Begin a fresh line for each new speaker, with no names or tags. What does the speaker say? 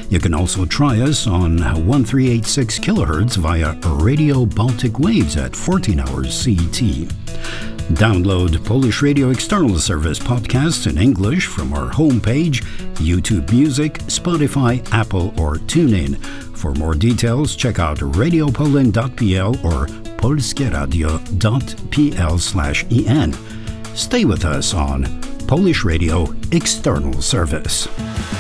You can also try us on 1386 kHz via Radio Baltic Waves at 14 hours CET. Download Polish Radio External Service podcasts in English from our homepage, YouTube Music, Spotify, Apple, or TuneIn. For more details, check out radiopoland.pl or polskieradio.pl/en. Stay with us on Polish Radio External Service.